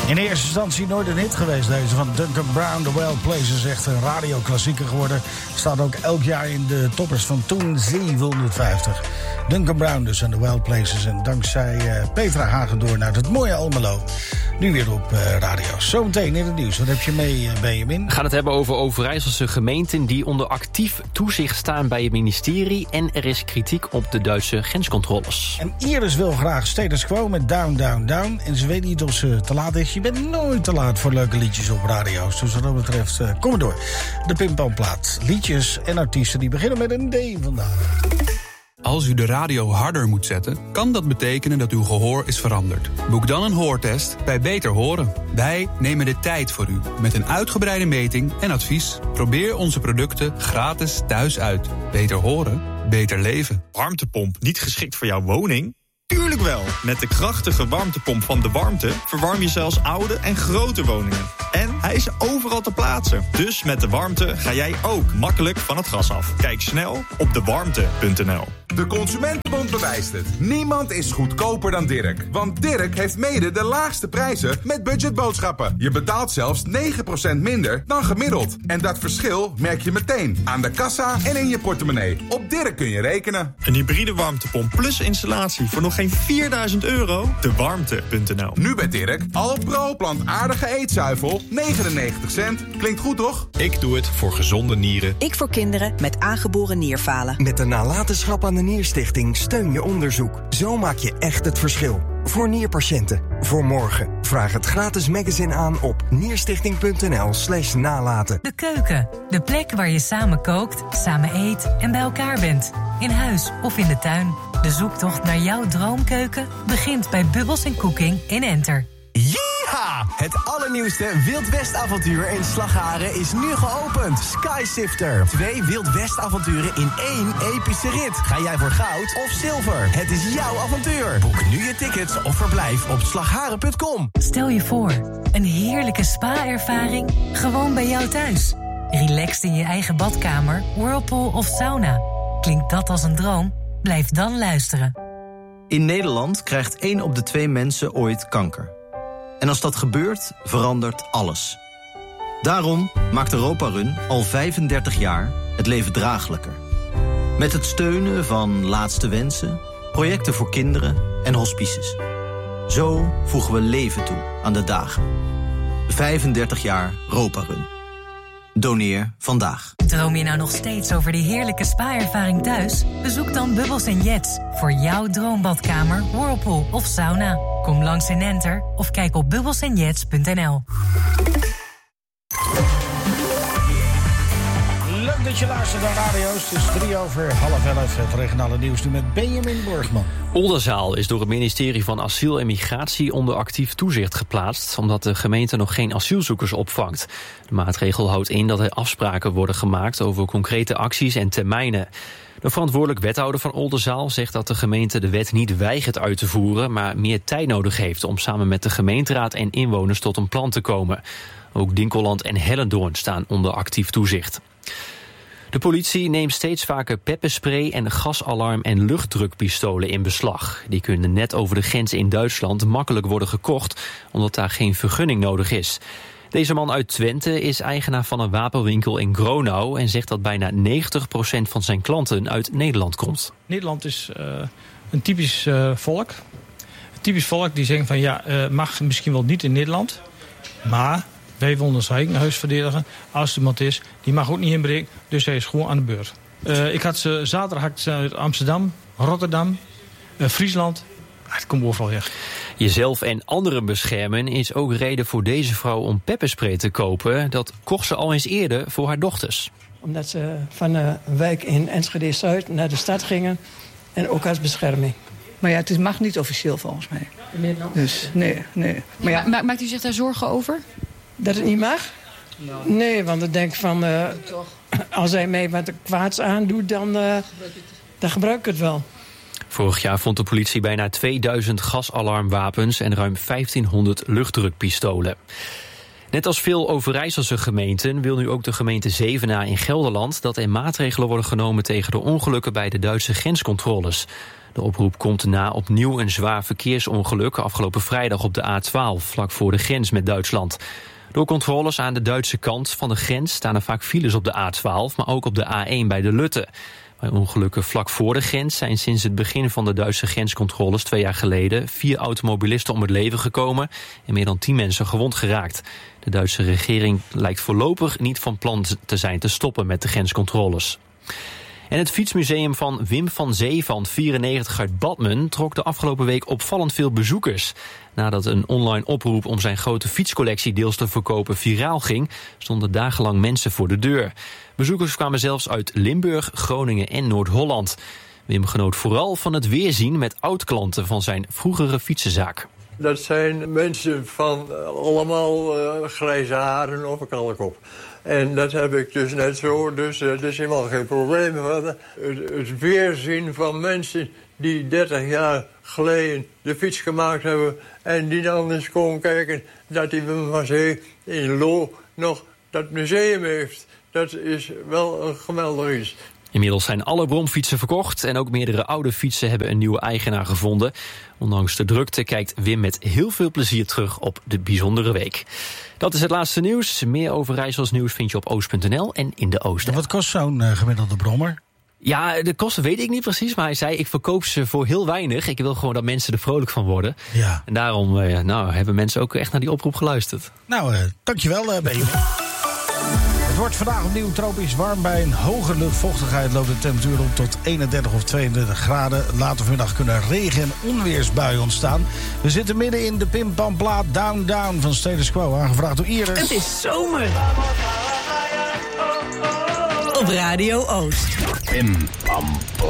In eerste instantie nooit een hit geweest, deze van Duncan Brown. The Wild Places, echt een radioklassieker geworden. Staat ook elk jaar in de toppers van toen 750. Duncan Brown dus en The Wild Places. En dankzij Petra Hagendoorn naar het mooie Almelo. Nu weer op radio. Zometeen in het nieuws. Wat heb je mee, Benjamin? We gaan het hebben over Overijsselse gemeenten die onder actief toezicht staan bij het ministerie. En er is kritiek op de Duitse grenscontroles. En Iris wil graag status quo met Down, Down, Down. En ze weet niet of ze te laat is. Je bent nooit te laat voor leuke liedjes op radio's. Dus wat dat betreft, kom maar door. De Pimpamplaat. Liedjes en artiesten die beginnen met een D vandaag. Als u de radio harder moet zetten, kan dat betekenen dat uw gehoor is veranderd. Boek dan een hoortest bij Beter Horen. Wij nemen de tijd voor u met een uitgebreide meting en advies. Probeer onze producten gratis thuis uit. Beter horen, beter leven. Warmtepomp niet geschikt voor jouw woning? Tuurlijk wel. Met de krachtige warmtepomp van De Warmte verwarm je zelfs oude en grote woningen. En hij is overal te plaatsen. Dus met De Warmte ga jij ook makkelijk van het gas af. Kijk snel op dewarmte.nl. De Consumentenbond bewijst het. Niemand is goedkoper dan Dirk. Want Dirk heeft mede de laagste prijzen met budgetboodschappen. Je betaalt zelfs 9% minder dan gemiddeld. En dat verschil merk je meteen aan de kassa en in je portemonnee. Op Dirk kun je rekenen. Een hybride warmtepomp plus installatie voor nog geen €4.000? Dewarmte.nl. Nu bij Dirk. Alpro plantaardige eetzuivel, 99 cent. Klinkt goed, toch? Ik doe het voor gezonde nieren. Ik voor kinderen met aangeboren nierfalen. Met de nalatenschap aan de Nierstichting steun je onderzoek. Zo maak je echt het verschil. Voor nierpatiënten. Voor morgen. Vraag het gratis magazine aan op nierstichting.nl/nalaten. De keuken. De plek waar je samen kookt, samen eet en bij elkaar bent. In huis of in de tuin. De zoektocht naar jouw droomkeuken begint bij Bubbles & Cooking in Enter. Yeeha! Het allernieuwste Wild West avontuur in Slagharen is nu geopend. Skysifter. 2 Wild West avonturen in 1 epische rit. Ga jij voor goud of zilver? Het is jouw avontuur. Boek nu je tickets of verblijf op slagharen.com. Stel je voor, een heerlijke spa-ervaring gewoon bij jou thuis. Relaxed in je eigen badkamer, whirlpool of sauna. Klinkt dat als een droom? Blijf dan luisteren. In Nederland krijgt 1 op de 2 mensen ooit kanker. En als dat gebeurt, verandert alles. Daarom maakt Europa-Run al 35 jaar het leven draaglijker. Met het steunen van Laatste Wensen, projecten voor kinderen en hospices. Zo voegen we leven toe aan de dagen. 35 jaar Europa-Run. Doneer vandaag. Droom je nou nog steeds over die heerlijke spa-ervaring thuis? Bezoek dan Bubbles & Jets voor jouw droombadkamer, whirlpool of sauna. Kom langs in Enter of kijk op bubbelsandjets.nl. Leuk dat je luistert naar radio's. Het is 11:03. Het regionale nieuws nu met Benjamin Borgman. Oldenzaal is door het ministerie van Asiel en Migratie onder actief toezicht geplaatst, omdat de gemeente nog geen asielzoekers opvangt. De maatregel houdt in dat er afspraken worden gemaakt over concrete acties en termijnen. De verantwoordelijk wethouder van Oldenzaal zegt dat de gemeente de wet niet weigert uit te voeren, maar meer tijd nodig heeft om samen met de gemeenteraad en inwoners tot een plan te komen. Ook Dinkeland en Hellendoorn staan onder actief toezicht. De politie neemt steeds vaker pepperspray en gasalarm- en luchtdrukpistolen in beslag. Die kunnen net over de grens in Duitsland makkelijk worden gekocht, omdat daar geen vergunning nodig is. Deze man uit Twente is eigenaar van een wapenwinkel in Gronau en zegt dat bijna 90% van zijn klanten uit Nederland komt. Nederland is een typisch volk. Een typisch volk die zegt van mag misschien wel niet in Nederland, maar wij willen ons eigen huis verdedigen. Als er iemand is, die mag ook niet inbreken, dus hij is gewoon aan de beurt. Ik had ze zaterdag uit Amsterdam, Rotterdam, Friesland. Het komt overal weg. Jezelf en anderen beschermen is ook reden voor deze vrouw om pepperspray te kopen. Dat kocht ze al eens eerder voor haar dochters. Omdat ze van een wijk in Enschede-Zuid naar de stad gingen. En ook als bescherming. Maar ja, het mag niet officieel volgens mij. In Nederland? Dus nee. Maar ja, maakt u zich daar zorgen over? Dat het niet mag? Nee, want ik denk van... als hij mij wat kwaads aandoet, dan gebruik ik het wel. Vorig jaar vond de politie bijna 2000 gasalarmwapens en ruim 1500 luchtdrukpistolen. Net als veel Overijsselse gemeenten wil nu ook de gemeente Zevenaar in Gelderland dat er maatregelen worden genomen tegen de ongelukken bij de Duitse grenscontroles. De oproep komt na opnieuw een zwaar verkeersongeluk afgelopen vrijdag op de A12, vlak voor de grens met Duitsland. Door controles aan de Duitse kant van de grens staan er vaak files op de A12, maar ook op de A1 bij de Lutte. Bij ongelukken vlak voor de grens zijn sinds het begin van de Duitse grenscontroles 2 jaar geleden 4 automobilisten om het leven gekomen en meer dan 10 mensen gewond geraakt. De Duitse regering lijkt voorlopig niet van plan te zijn te stoppen met de grenscontroles. En het fietsmuseum van Wim van Zee van 94 uit Badmen trok de afgelopen week opvallend veel bezoekers. Nadat een online oproep om zijn grote fietscollectie deels te verkopen viraal ging, stonden dagenlang mensen voor de deur. Bezoekers kwamen zelfs uit Limburg, Groningen en Noord-Holland. Wim genoot vooral van het weerzien met oud-klanten van zijn vroegere fietsenzaak. Dat zijn mensen van allemaal grijze haren op een kalkop. En dat heb ik dus net zo, dus dat is helemaal geen probleem. Het weerzien van mensen die 30 jaar geleden de fiets gemaakt hebben en die dan eens komen kijken dat die Wim van Zee in Loo nog dat museum heeft. Dat is wel een geweldig iets. Inmiddels zijn alle bromfietsen verkocht en ook meerdere oude fietsen hebben een nieuwe eigenaar gevonden. Ondanks de drukte kijkt Wim met heel veel plezier terug op de bijzondere week. Dat is het laatste nieuws. Meer Overijssels nieuws vind je op oost.nl en in de Oosten. Wat kost zo'n gemiddelde brommer? Ja, de kosten weet ik niet precies, maar hij zei ik verkoop ze voor heel weinig. Ik wil gewoon dat mensen er vrolijk van worden. Ja. En daarom hebben mensen ook echt naar die oproep geluisterd. Nou, dankjewel Benjamin. Het wordt vandaag opnieuw tropisch warm. Bij een hoge luchtvochtigheid loopt de temperatuur op tot 31 of 22 graden. Later vanmiddag kunnen regen- en onweersbuien ontstaan. We zitten midden in de Pimpampla Down Down van Status Quo. Aangevraagd door Iris. Het is zomer. Op Radio Oost. Pimpampla.